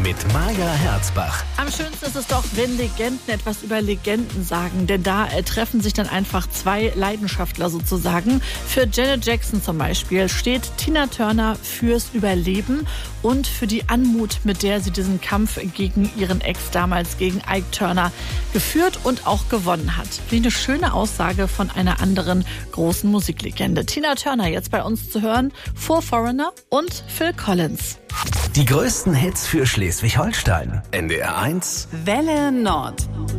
mit Maja Herzbach. Am schönsten ist es doch, wenn Legenden etwas über Legenden sagen. Denn da treffen sich dann einfach zwei Leidenschaftler sozusagen. Für Janet Jackson zum Beispiel steht Tina Turner fürs Überleben und für die Anmut, mit der sie diesen Kampf gegen ihren Ex, damals gegen Ike Turner, geführt und auch gewonnen hat. Wie eine schöne Aussage von einer anderen großen Musiklegende. Tina Turner jetzt bei uns zu hören vor Foreigner und Phil Collins. Die größten Hits für Schleswig-Holstein. NDR 1. Welle Nord.